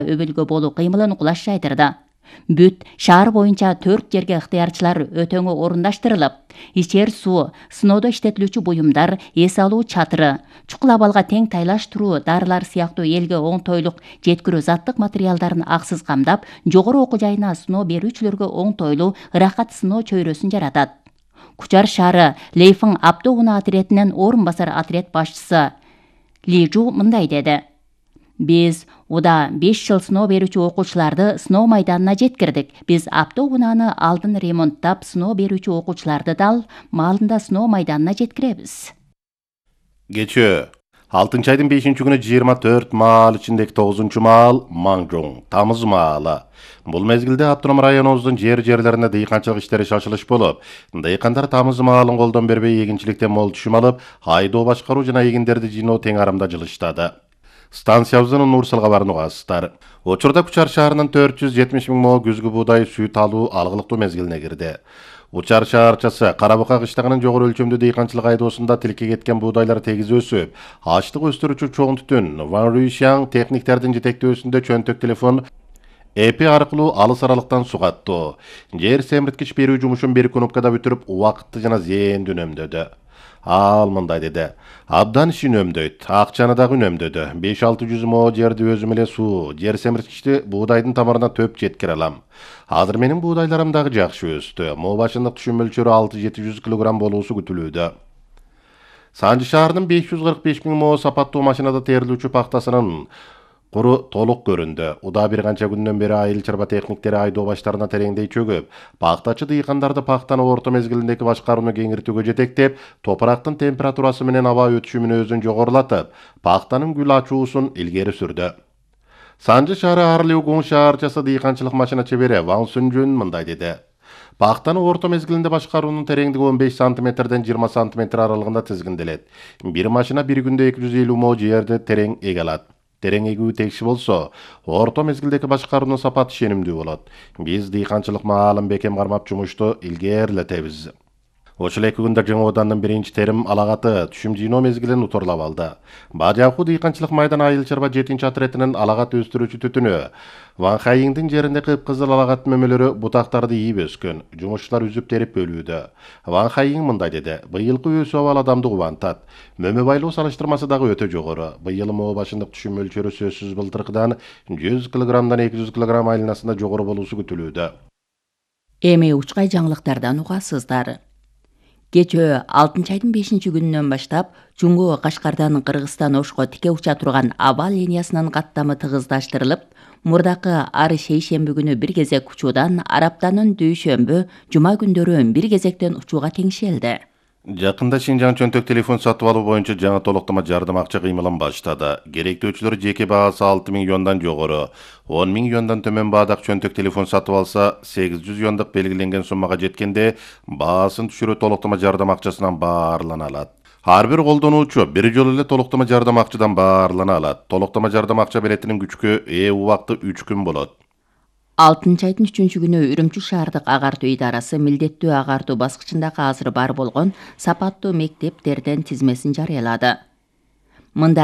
өбөлгө болуу кыймылын угулаш жайдырды. Бүт шаар боюнча 4 жерге ыктыярчылар өтөңү орундаштырылып, ичер суу, сыноодо иштетилүүчү буюмдар, эс алуу чатыры, чукул абалга тең тайлаштыруу дарылар сыяктуу элге оңтойлук жеткирүү заттык материалдарын аксыз камдап, жогору окуу жайына сыноо берүүчүлөргө оңтойлуу ырахат сыноо чөйрөсүн жаратат. Кучар шаары Лейфың автоунаа отрядынын орун басар отряд башчысы Ли Жу мындай деди: Биз уда 5 жыл сыноо берүүчү окуучуларды сыноо майданына жеткирдик. Биз автоунааны алдын ремонттап, сыноо берүүчү окуучуларды дал маалында сыноо майданына жеткиребиз. Кечээ 6-айдын 5-күнү 24 маал ичиндеги 9-маал Маңжоң, Тамыз маалы. Бул мезгилде автоном районубуздун жерлерине дыйканчылык иштери шашылыш болуп, дыйкандар Тамыз маалын колдон бербей эгинчиликтен мол түшүм алып, айдоо башкаруу жана эгиндерди жыйноо тең арамда жылыштады. Станциябыздын Нур Салгабарын угасыздар. Учурда Кучар шаарынын 470 000 мо күзгү буудай сүт алуу алгылыктуу мезгилине кирди. Учар шаарчасы Карабука кыштагынын жогору өлчөмдүү дыйканчылык айдоосунда тилке кеткен буудайлар тегиз өсүп, ачлык өстүрүүчү чоң түтүн Ван Руишяң техниктердин жетектөөсүндө чөнтөк телефон эпи аркылуу алыс аралыктан сугаттуу. Жер семирткич берүү жумушун бир кнопкада бүтүрүп, убакытты жана зээндү үнөмдөдү. Ал мындай деди: абдан ишин үнөмдөйт, акчаны дагы үнөмдөдү. 5-600 мо жерди өзүм эле суу, жер семирткичти буудайдын тамырына төп жеткире алам. Азыр менин буудайларым дагы жакшы өстү. Мо башындык түшүм мөлчөрү 6-700 кг болуусу күтүлүүдө. Санжы шаарынын 545 000 мо сапаттуу машинада терилүүчү пактасынын куру толук көрүндү. Уда бир канча күндөн бери айыл чарба техниктери айдоо баштарына тереңдей чөгүп, пактачы дыйкандарды пактаны орто мезгилиндеги башкарууну кеңиртүүгө жетектеп, топурактын температурасы менен аба өтүшүмүн өзүн жогорулатып, пактанын гүл ачуусун илгери сүрдү. Санжы шаары Арлиугун шаарчасы дыйканчылык машина чебери Ван Сүнжүн мындай деди: пактаны орто мезгилинде башкаруунун тереңдиги 15 сантиметрден 20 сантиметр аралыгында тизгинделет. Бир машина бир күндө 250 мо жерди терең эге алат. Терең эгүү текши болсо, орто мезгилдеги башкаруунун сапаты ишенимдүү болот. Биз дыйканчылык маалын бекем кармап жумушту илгерилетебиз. Ошол 2 күндө жаңы оданын биринчи терим алагаты түшүм жыйноо мезгилин уторлап алды. Бажаку дыйканчылык майдан айыл чарба 7-чи отрядынын алагат өстүрүүчү түтүнү Ван Хайиңдин жеринде кыпкызыл алагат мөмөлөрү бутактарды ийип өскөн. Жумушчулар үзүп терип бөлүүдө. Ван Хайиң мындай деди: быйылкы өсүү абал адамды кубантат. Мөмө байлоо салыштырмасы дагы өтө жогору. Быйыл мо башындык түшүм мөлчөрү сөзсүз былтыркыдан 100 кг 200 кг айланасында жогору болуусу күтүлүүдө. Эми учкай жаңылыктардан угасыздар. Кечээ 6-айдын 5-күнүнөн баштап Жуңгу Кашкардан Кыргызстан Ошко тике уча турган аба линиясынын каттамы тыгыздаштырылып, мурдакы ар шейшемби күнү бир кезек учуудан араптанын дүйшөмбү, жума күндөрү бир кезектен учууга теңшелди. Жакында Шинжаң чөнтөк телефон сатып алуу боюнча жаңы толуктама жардам акча кыймылын баштады. Керектөөчүлөр жеке баасы 6 000 юандан жогору, 10 000 юандан төмөн баадак чөнтөк телефон сатып алса, 800 юандык белгиленген суммага жеткенде баасын түшүрүү толуктама жардам акчасынан баарлана алат. Ар бир колдонуучу бир жолу эле толуктама жардам акчадан баарлана алат. Толуктама жардам акча билетинин күчкө ээ убакыты 3 күн болот. 6-айдын 3-күнү Үрүмчү шаардык агартуу идарасы милдеттүү агартуу баскычындагы азыр бар болгон сапаттуу мектептерден тизмесин жарыялады. Мында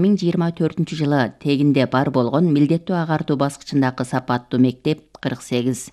2024 жылы тегинде бар болгон милдеттүү агартуу баскычындагы сапаттуу мектеп 48.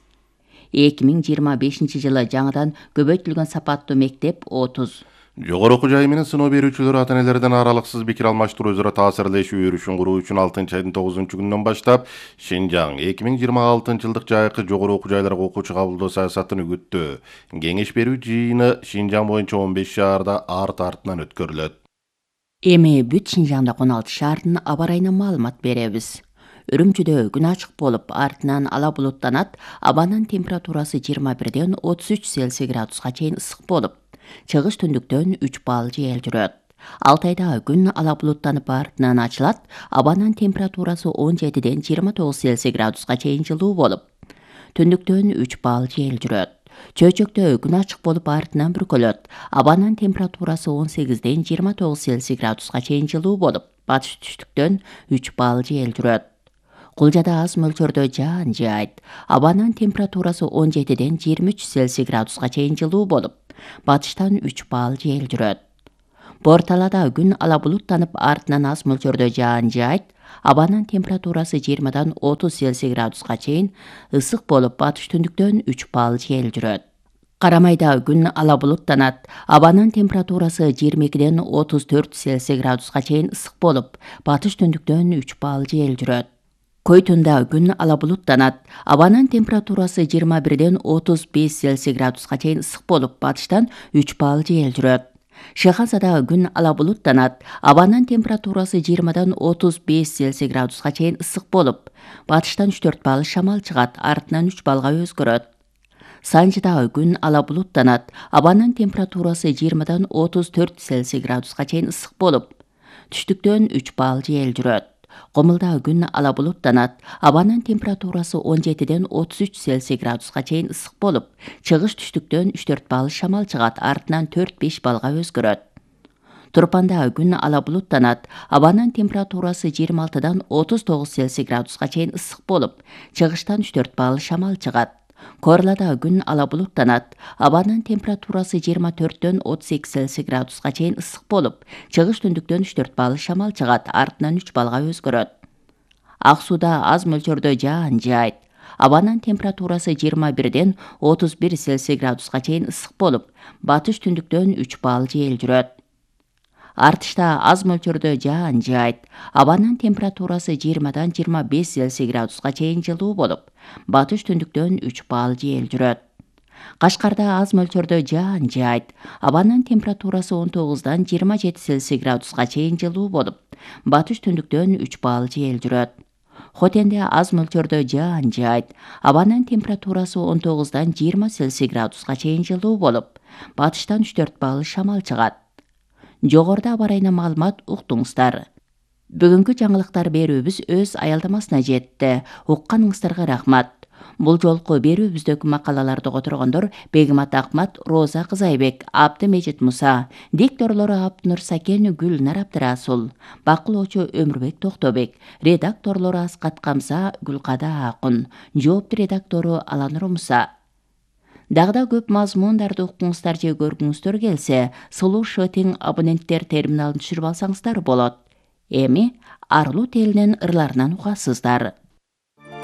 2025 жылы жаңыдан көбөйтүлгөн сапаттуу мектеп 30. Жогору окуу жайы менен сыноо берүүчүлөр ата-энелерден аралыксыз пикир алмаштыруу өзара таасирлешүү өрүшүн куруу үчүн 6-айдын 9-күнүнөн баштап Шинжаң 2026 жылдык жайкы жогору окуу жайларга окуучу кабылдоо саясатын үгүттөө кеңеш берүү жыйыны Шинжаң боюнча 15 шаарда арт-артынан өткөрүлөт. Эми бүт Шинжаңда 16 шаардын аба ырайына маалымат беребиз. Үрүмчүдө күн ачык болуп, артынан ала булуттанат, абанын температурасы 21ден 33 Цельсий градуска чейин ысык болуп, чыгыш түндүктөн 3 балл жел жүрөт. Алтайда күн ала булуттанып артынан ачылат, абанын температурасы 17ден 29 Цельсий градуска чейин жылуу болуп, түндүктөн 3 балл жел жүрөт. Чөйчөктө күн ачык болуп артынан бүркөлөт, абанын температурасы 18ден 29 Цельсий градуска чейин жылуу болуп, батыш түштүктөн 3 балл жел жүрөт. Кулжада аз мөлчөрдө жаан жаайт, абанын температурасы 17ден 23 Цельсий градуска чейин жылуу болуп, батыштан 3 балл жел жүрөт. Борталада күн ала булуттанып артынан аз мөлчөрдө жаан жаайт. Абанын температурасы 20-дан 30 Цельсий градуска чейин ысык болуп, батыш түндүктөн 3 балл жел жүрөт. Карамайда күн ала булуттанат. Абанын температурасы 22-ден 34 Цельсий градуска чейин ысык болуп, батыш түндүктөн 3 балл жел жүрөт. Койтунда күн ала булуттанат. Абанын температурасы 21-ден 35 Цельсий градуска чейин ысык болуп, батыштан 3 балл жел жүрөт. Шехазада күн ала булуттанат. Абанын температурасы 20-дан 35 Цельсий градуска чейин ысык болуп, батыштан 3-4 балл шамал чыгат, артынан 3 баллга өзгөрөт. Санжыда күн ала булуттанат. Абанын температурасы 20-дан 34 Цельсий градуска чейин ысык болуп, түштүктөн 3 балл жел жүрөт. Комулда күн ала булуттанат. Абанын температурасы 17-ден 33 Цельсий градуска чейин ысык болуп, чыгыш түштүктөн 3-4 балл шамал чыгат, артынан 4-5 баллга өзгөрөт. Турпанда күн ала булуттанат. Абанын температурасы 26-дан 39 Цельсий градуска чейин ысык болуп, чыгыштан 3-4 балл шамал чыгат. Корлада күн ала булуттанат. Абанын температурасы 24-дөн 38 Цельсий градуска чейин ысык болуп, чыгыш түндүктөн 3-4 балл шамал чыгат, артынан 3 баллга өзгөрөт. Ак сууда аз мөлчөрдө жаан жаайт. Абанын температурасы 21-ден 31 Цельсий градуска чейин ысык болуп, батыш түндүктөн 3 балл жел жүрөт. Артышта аз мөлчөрдө жаан жаайт. Абанын температурасы 20-дан 25 Цельсий градуска чейин жылуу болуп, батыш түндүктөн 3 балл жел жүрөт. Кашкарда аз мөлчөрдө жаан жаайт. Абанын температурасы 19-дан 27 Цельсий градуска чейин жылуу болуп, батыш түндүктөн 3 балл жел жүрөт. Хотенде аз мөлчөрдө жаан жаайт. Абанын температурасы 19-дан 20 Цельсий градуска чейин жылуу болуп, батыштан 3-4 балл шамал чыгат. Жогоруда абарайна маалымат уктуңуздар. Бүгүнкү жаңылыктар берүүбүз өз аялдамасына жетти. Укканыңыздарга рахмат. Бул жолку берүүбүздөгү макалаларды которгондор Бегимат Акмат, Роза Кызайбек, Абдымежит Муса, дикторлору Абдынур Сакен, Гүлнар Абдырасул, бакылоочу Өмүрбек Токтобек, редакторлору Аскат Камса, Гүлкада Акун, жоопту редактору Аланур Муса. Дагда көп мазмундарды уккуңуздар же көргүңүздөр келсе, Сулуу Шотинг абоненттер терминалын түшүрүп алсаңыздар болот. Эми Арлуу телинен ырларынан угасыздар.